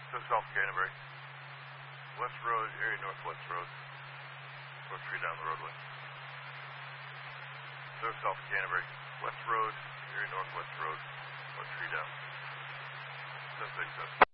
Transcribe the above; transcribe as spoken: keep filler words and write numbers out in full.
Just south of Canterbury. West Road, area northwest road. Four three down the roadway. Just south of Canterbury. West Road, area northwest road. Four three down. Seven six seven.